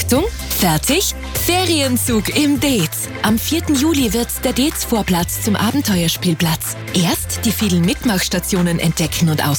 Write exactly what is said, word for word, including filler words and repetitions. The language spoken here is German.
Achtung, fertig? Ferienzug im Dez. Am vierten Juli wird der Dez-Vorplatz zum Abenteuerspielplatz. Erst die vielen Mitmachstationen entdecken und ausprobieren.